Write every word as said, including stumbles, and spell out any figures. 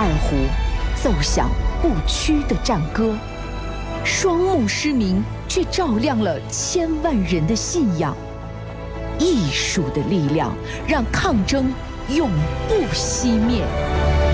二胡奏响不屈的战歌，双目失明却照亮了千万人的信仰。艺术的力量让抗争永不熄灭。